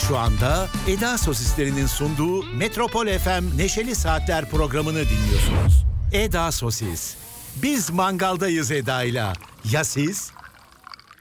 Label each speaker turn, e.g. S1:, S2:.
S1: Şu anda Eda Sosislerinin sunduğu Metropol FM Neşeli Saatler programını dinliyorsunuz. Eda Sosis. Biz mangaldayız Eda'yla. Ya siz?